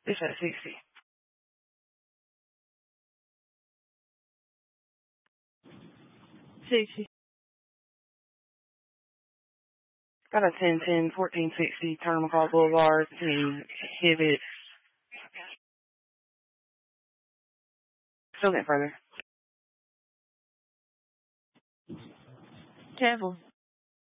It's at 60. Got a 1010, 1460, Turner McCall Boulevard, in Hibbett. Still getting further. Careful.